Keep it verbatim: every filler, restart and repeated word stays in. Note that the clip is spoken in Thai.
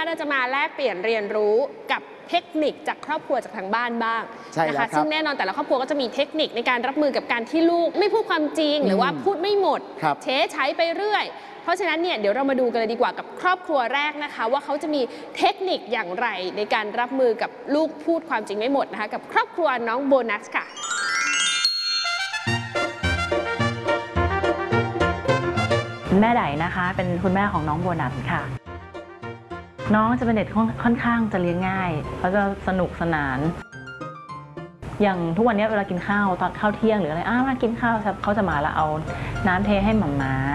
เราจะมาแลกเปลี่ยนเรียนรู้กับเทคนิคจากครอบครัวจากทางบ้านบ้างนะคะซึ่งแน่นอนแต่ละครอบครัวก็จะมีเทคนิคในการรับมือกับการที่ลูกไม่พูดความจริงหรือว่าพูดไม่หมดเช้ใช้ไปเรื่อยเพราะฉะนั้นเนี่ยเดี๋ยวเรามาดูกันเลยดีกว่ากับครอบครัวแรกนะคะว่าเขาจะมีเทคนิคอย่างไรในการรับมือกับลูกพูดความจริงไม่หมดนะคะกับครอบครัวน้องโบนัสค่ะแม่ไดนะคะเป็นคุณแม่ของน้องโบนัสค่ะน้องจะเป็นเด็กค่อนข้างจะเลี้ยงง่ายเขาจะสนุกสนานอย่างทุกวันนี้เวลากินข้าวตอนข้าวเที่ยงหรืออะไรอ้ามากินข้าวเขาจะมาแล้วเอาน้ำเทให้หม่าม้า